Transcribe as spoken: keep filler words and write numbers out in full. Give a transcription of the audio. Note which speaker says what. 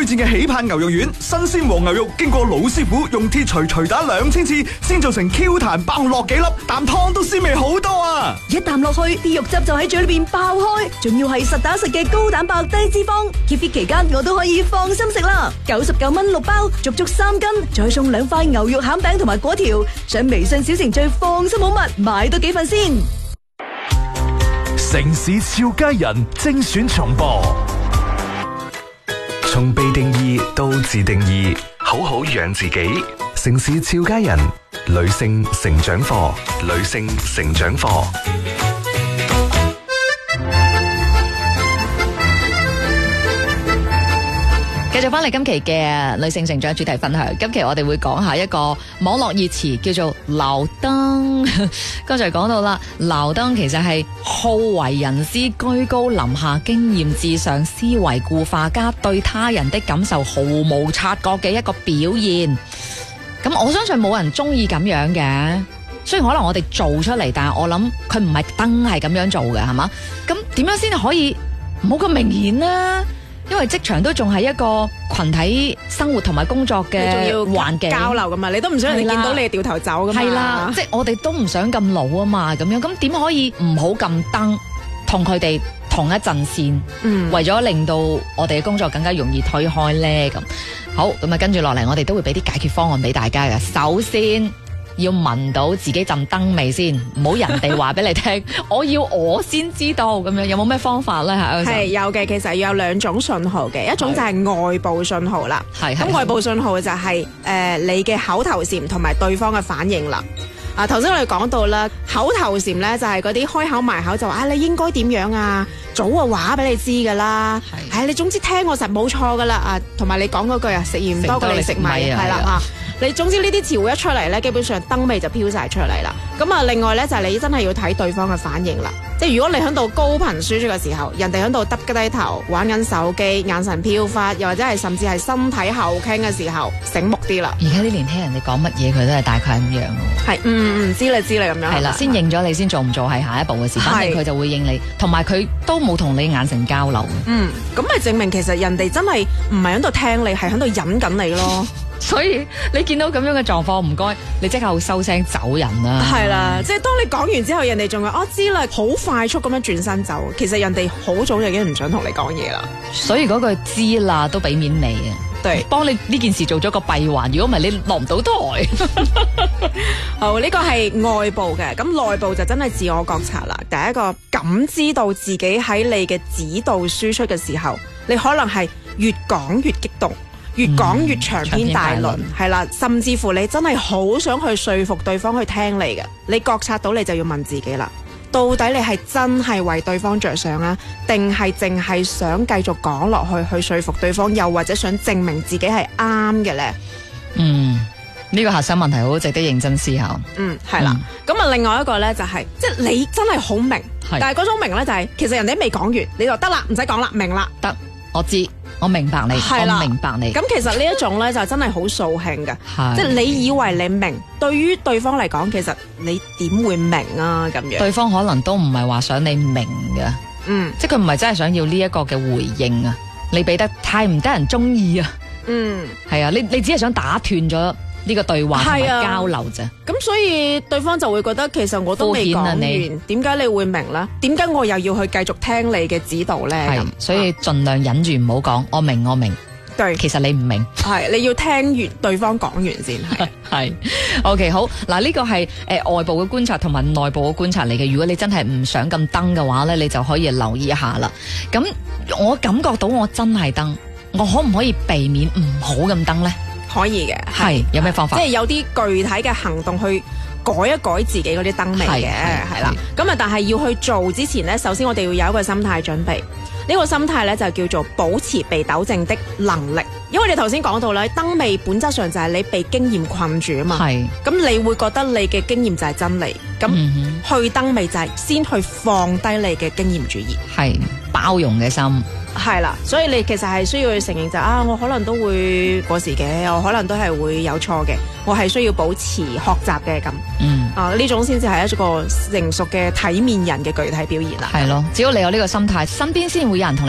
Speaker 1: 推薦嘅喜盼牛肉丸，新鮮黃牛肉經過老師傅用鐵錘錘打兩千次，先做成 Q 彈爆落幾粒，啖湯都鮮味好多啊！
Speaker 2: 一啖落去，啲肉汁就喺嘴裏邊爆開，仲要係實打實嘅高蛋白低脂肪。Keep fit 期間我都可以放心食啦，九十九蚊六包，足足三斤，再送兩塊牛肉餡餅同埋果條。上微信小程序放心好物，買多幾份先。
Speaker 3: 城市俏佳人精選重播，從被定義到自定義，好好養自己。城市俏佳人女性成長課，女性成長課。
Speaker 4: 繼續翻嚟今期嘅女性成長主題分享，今期我哋會講下一個網絡熱詞叫做留燈。剛才講到啦，留燈其實係好為人師、居高臨下、經驗至上、思維固化加對他人的感受毫無察覺嘅一個表現。咁我相信冇人中意咁樣嘅，雖然可能我哋做出嚟，但係我諗佢唔係燈係咁樣做嘅，係嘛？咁點樣先可以唔好咁明顯呢？因為職場都仲係一個群體生活同埋工作嘅環境
Speaker 5: 交流噶嘛，你都唔想人哋見到你掉頭走噶嘛。
Speaker 4: 係啦，即係我哋都唔想咁老啊嘛，咁樣咁點可以唔好咁登同佢哋同一陣線？嗯，為咗令到我哋嘅工作更加容易推開咧，咁好咁啊，跟住落嚟我哋都會俾啲解決方案俾大家嘅。首先要聞到自己陣燈味先，唔好人哋話俾你聽，我要我先知道咁樣，有冇咩方法咧？
Speaker 5: 係有嘅，其實要有兩種信號嘅，一種就係外部信號啦。係咁外部信號就係、是、誒、呃、你嘅口頭禪同埋對方嘅反應啦。啊，頭先我哋講到啦，口頭禪咧就係嗰啲開口埋口就話啊，你應該點樣啊，早啊話俾你知噶啦，係、哎、你總之聽我實冇錯噶啦啊，同埋你講嗰句啊，食鹽多過你食米係啦啊。你總之呢啲詞彙一出嚟咧，基本上燈味就飄晒出嚟啦。咁啊，另外咧就係、是、你真係要睇對方嘅反應啦。即係如果你喺度高頻輸出嘅時候，人哋喺度耷低頭玩緊手機，眼神飄忽，又或者係甚至係身體後傾嘅時候，醒目啲啦。
Speaker 4: 而家啲年輕人你講乜嘢佢都係大概咁樣咯。係，
Speaker 5: 嗯嗯，知你知你咁樣。係啦，
Speaker 4: 先認咗你先做唔做係下一步嘅事，反正佢就會應你，同埋佢都冇同你眼神交流。
Speaker 5: 嗯，咁咪證明其實人哋真係唔係喺度聽你，係喺度忍緊你咯。
Speaker 4: 所以你見到咁樣嘅狀況，唔該，你即刻收聲走人啦。
Speaker 5: 係啦，即係當你講完之後，人哋仲話我知啦，好快速咁樣轉身走。其實人哋好早就已經唔想同你講嘢啦。
Speaker 4: 所以嗰句知啦都俾面你啊，對，幫你呢件事做咗個閉環。如果唔係，你落唔到台。
Speaker 5: 好，呢個係外部嘅，咁內部就真係自我覺察啦。第一個感知到自己喺你嘅指導輸出嘅時候，你可能係越講越激動。越講越長篇大論，係啦、嗯，甚至乎你真係好想去說服對方去聽你嘅，你覺察到你就要問自己啦，到底你係真係為對方着想啊，定係淨係想繼續講落去去說服對方，又或者想證明自己係啱嘅呢？
Speaker 4: 嗯，呢、這個核心問題好值得認真思考。
Speaker 5: 嗯，係啦，咁啊、嗯，另外一個呢、就是，就係即係你真係好明，但係嗰種明呢、就是，就係其實人哋未講完，你就得啦，唔使講啦，明啦，得，
Speaker 4: 我知。我明白你，我明白你。
Speaker 5: 咁其實呢一種咧就真係好掃興嘅，即係你以為你明，對於對方嚟講，其實你點會明啊？咁樣，
Speaker 4: 對方可能都唔係話想你明嘅，嗯，即係佢唔係真係想要呢一個嘅回應啊，你俾得太唔得人中意啊，嗯，係啊，你你只係想打斷咗呢個對話同埋交流啫，
Speaker 5: 咁所以對方就會覺得其實我都未講完，點解你會明咧？點解我又要去繼續聽你嘅指導咧？
Speaker 4: 係，所以盡量忍住唔好講，我明我明，對，其實你唔明，
Speaker 5: 係你要聽完對方講完先係。
Speaker 4: 係，OK 好，嗱呢個係誒外部嘅觀察同埋內部嘅觀察嚟嘅。如果你真係唔想咁登嘅話咧，你就可以留意一下啦。咁我感覺到我真係登，我可唔可以避免唔好咁登咧？
Speaker 5: 可以嘅，
Speaker 4: 係有咩方法？
Speaker 5: 即係有啲具體嘅行動去改一改自己嗰啲燈味嘅，係啦。咁啊，但係要去做之前呢，首先我哋要有一個心態準備。呢、這個心態呢，就叫做保持被糾正的能力。因為你頭先講到咧，燈味本質上就係你被經驗困住啊嘛。係。咁你會覺得你嘅經驗就係真理。咁、嗯、去燈味就係先去放低你嘅經驗主義。係
Speaker 4: 包容嘅心。
Speaker 5: 係啦，所以你其實係需要去承認就啊，我可能都會過時嘅，我可能都係會有錯嘅，我係需要保持學習嘅咁。嗯，啊呢種先至係一個成熟嘅體面人嘅具體表現啦。
Speaker 4: 係咯，只要你有呢個心態，身邊先會有人同你